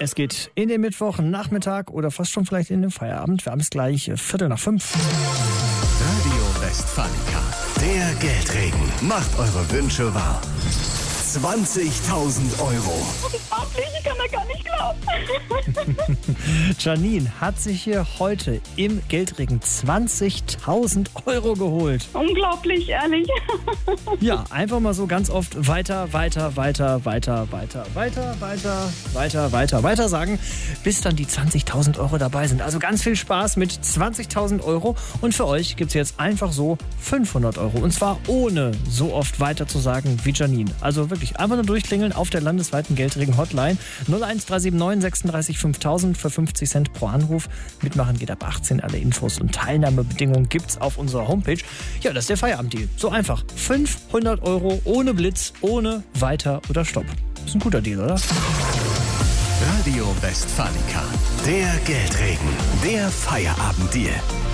Es geht in den Mittwochnachmittag oder fast schon vielleicht in den Feierabend. Wir haben es gleich 4:45. Radio Westfalica, der Geldregen. Macht eure Wünsche wahr. 20.000 Euro. Ich kann das gar nicht glauben. Janine hat sich hier heute im Geldregen 20.000 Euro geholt. Unglaublich, ehrlich. Ja, einfach mal so ganz oft weiter sagen, bis dann die 20.000 Euro dabei sind. Also ganz viel Spaß mit 20.000 Euro. Und für euch gibt es jetzt einfach so 500 Euro. Und zwar ohne so oft weiter zu sagen wie Janine. Also wirklich einfach nur durchklingeln auf der landesweiten Geldregen-Hotline 01379 36 5000 für 50 Cent pro Anruf. Mitmachen geht ab 18. Alle Infos und Teilnahmebedingungen gibt's auf unserer Homepage. Ja, das ist der Feierabenddeal. So einfach. 500 Euro ohne Blitz, ohne Weiter oder Stopp. Ist ein guter Deal, oder? Radio Westfalica, der Geldregen, der Feierabenddeal.